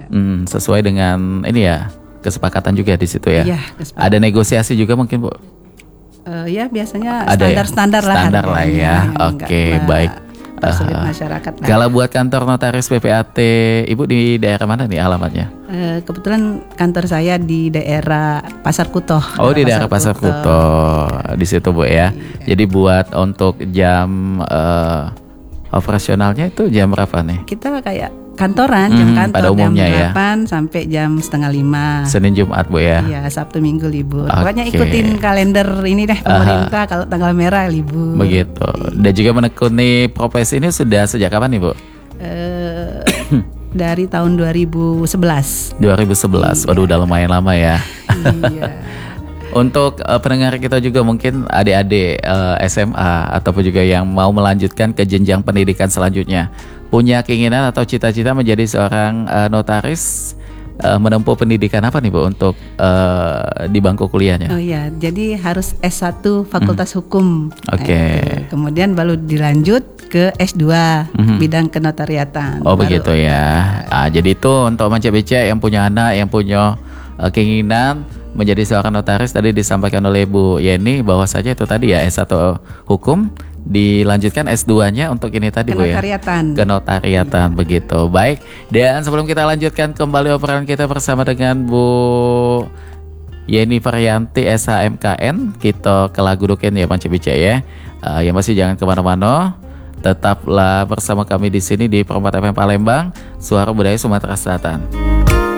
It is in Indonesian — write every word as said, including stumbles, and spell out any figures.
Hmm, sesuai dengan ini ya, kesepakatan juga di situ ya. Iya, kesepakatan. Ada negosiasi juga mungkin Bu? Uh, ya biasanya Ada ya? standar-standar lah. Standar lah ya. Oke, baik. Persulit Uh, masyarakat lah. Kalau buat kantor notaris P P A T, Ibu di daerah mana nih alamatnya? Uh, kebetulan kantor saya di daerah Pasar Kuto. Oh, di daerah Pasar Kuto. Kuto. Di situ Bu ya. Iya. Jadi buat untuk jam uh, operasionalnya itu jam berapa nih? Kita kayak kantoran, jam hmm, kantor pada umumnya jam delapan ya? Sampai jam setengah lima. Senin Jumat Bu ya? Iya, Sabtu Minggu libur. Okay. Pokoknya ikutin kalender ini deh pemerintah. Uh, kalau tanggal merah libur. Begitu. Dan juga menekuni profesi ini sudah sejak kapan nih Bu? Uh, dari tahun dua ribu sebelas. dua ribu sebelas. Waduh, udah lumayan lama ya. Iya. Untuk uh, pendengar kita juga mungkin adik-adik uh, S M A ataupun juga yang mau melanjutkan ke jenjang pendidikan selanjutnya, punya keinginan atau cita-cita menjadi seorang uh, notaris, uh, menempuh pendidikan apa nih Bu untuk uh, di bangku kuliahnya? Oh iya, jadi harus S satu Fakultas hmm. Hukum. Oke. Okay. Nah, kemudian baru dilanjut ke S dua hmm. bidang kenotariatan. Oh baru, begitu ya. Ah, jadi itu untuk becek-becek yang punya anak yang punya uh, keinginan menjadi seorang notaris, tadi disampaikan oleh Bu Yeni bahwa saja itu tadi ya S satu Hukum, dilanjutkan S dua-nya untuk ini tadi Bu ya. Kenotariatan. Kenotariatan begitu. Baik. Dan sebelum kita lanjutkan kembali obrolan kita bersama dengan Bu Yeni Varianti S H M K N, kita ke lagu duken ya Panci Bica ya. Uh, yang masih jangan kemana-mana. Tetaplah bersama kami di sini di Perempat F M Palembang, Suara Budaya Sumatera Selatan.